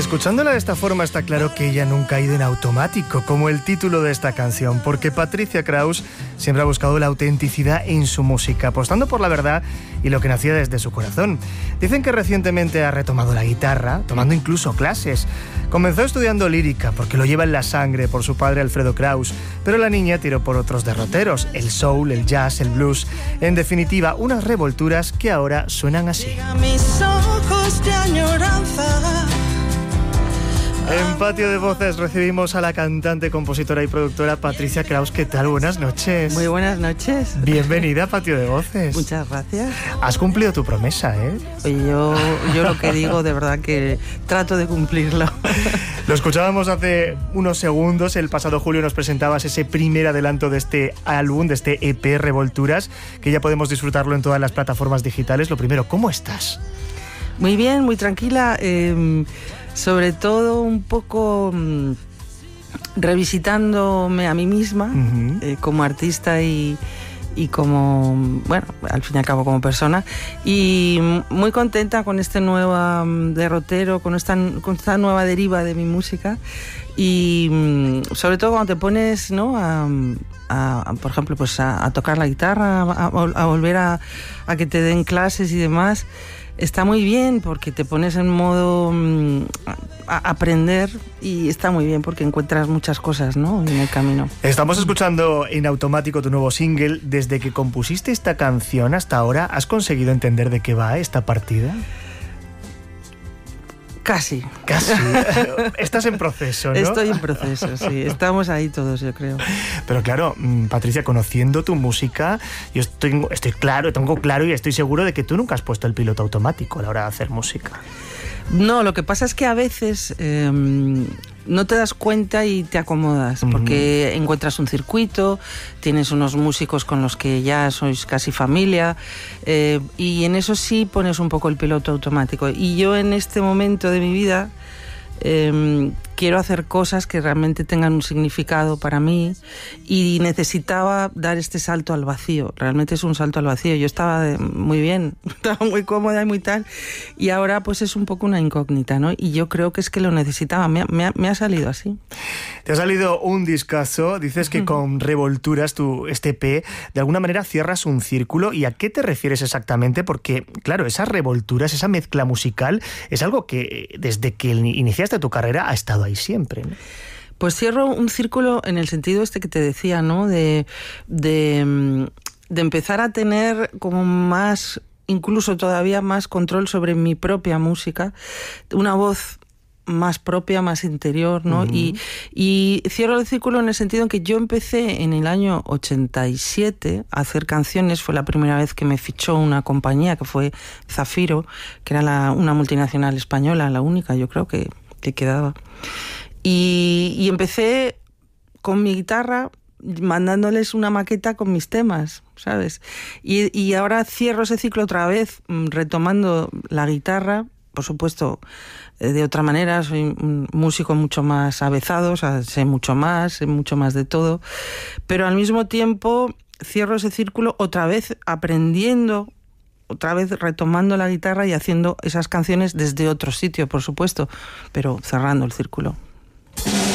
Escuchándola de esta forma está claro que ella nunca ha ido en automático, como el título de esta canción, porque Patricia Kraus siempre ha buscado la autenticidad en su música, apostando por la verdad y lo que nacía desde su corazón. Dicen que recientemente ha retomado la guitarra, tomando incluso clases. Comenzó estudiando lírica, porque lo lleva en la sangre por su padre Alfredo Kraus, pero la niña tiró por otros derroteros, el soul, el jazz, el blues, en definitiva, unas revolturas que ahora suenan así. Mis ojos de añoranza. En Patio de Voces recibimos a la cantante, compositora y productora Patricia Kraus. ¿Qué tal? Buenas noches. Muy buenas noches. Bienvenida a Patio de Voces. Muchas gracias. Has cumplido tu promesa, ¿eh? Oye, yo lo que digo, de verdad que trato de cumplirlo. Lo escuchábamos hace unos segundos. El pasado julio nos presentabas ese primer adelanto de este álbum, de este EP Revolturas, que ya podemos disfrutarlo en todas las plataformas digitales. Lo primero, ¿cómo estás? Muy bien, muy tranquila. Sobre todo un poco revisitándome a mí misma, como artista y como, bueno, al fin y al cabo como persona, y muy contenta con este nuevo derrotero, con esta nueva deriva de mi música, y sobre todo cuando te pones, ¿no?, por ejemplo, pues a tocar la guitarra, a volver a que te den clases y demás. Está muy bien porque te pones en modo a aprender, y está muy bien porque encuentras muchas cosas, ¿no?, en el camino. Estamos escuchando en automático tu nuevo single. Desde que compusiste esta canción hasta ahora, ¿has conseguido entender de qué va esta partida? Casi. Estás en proceso, ¿no? Estoy en proceso, sí. Estamos ahí todos, yo creo. Pero claro, Patricia, conociendo tu música, yo tengo claro y estoy seguro de que tú nunca has puesto el piloto automático a la hora de hacer música. No, lo que pasa es que a veces no te das cuenta y te acomodas, porque encuentras un circuito, tienes unos músicos con los que ya sois casi familia, y en eso sí pones un poco el piloto automático. Y yo en este momento de mi vida quiero hacer cosas que realmente tengan un significado para mí, y necesitaba dar este salto al vacío. Realmente es un salto al vacío. Yo estaba muy bien, estaba muy cómoda y muy tal, y ahora pues es un poco una incógnita, ¿no? Y yo creo que es que lo necesitaba. Me ha salido así. Te ha salido un discazo. Dices que con Revolturas, este EP, de alguna manera cierras un círculo. ¿Y a qué te refieres exactamente? Porque, claro, esas revolturas, esa mezcla musical, es algo que desde que iniciaste tu carrera ha estado ahí siempre, ¿no? Pues cierro un círculo en el sentido este que te decía, ¿no? De empezar a tener como más, incluso todavía más control sobre mi propia música, una voz más propia, más interior, ¿no? Y cierro el círculo en el sentido en que yo empecé en el año 87 a hacer canciones. Fue la primera vez que me fichó una compañía, que fue Zafiro, que era una multinacional española, la única, yo creo que quedaba. Y empecé con mi guitarra, mandándoles una maqueta con mis temas, ¿sabes? Y ahora cierro ese ciclo otra vez, retomando la guitarra, por supuesto, de otra manera. Soy un músico mucho más avezado, o sea, sé mucho más de todo, pero al mismo tiempo cierro ese círculo otra vez aprendiendo, otra vez retomando la guitarra y haciendo esas canciones desde otro sitio, por supuesto, pero cerrando el círculo.